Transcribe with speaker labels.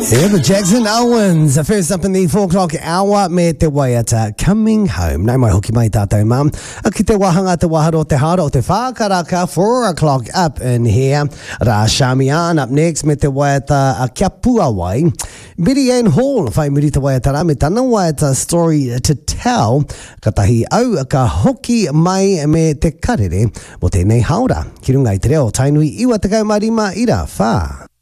Speaker 1: Yeah, the Jackson Owens, first up in the 4 o'clock hour, me te waiata, coming home. Nai mai hoki mai tātou mam. Ki te wahanga te waharo te hara o te whākaraka, 4 o'clock up in here. Ra Shamian up next, me te waiata a kia pua wai. Betty Ann Hall, whai muri te waiata ra, me tana waiata story to tell. Katahi au ka hoki mai me te karere, mo tēnei haura. Ki runga i te reo, tainui iwa te kaumarima ira, whā.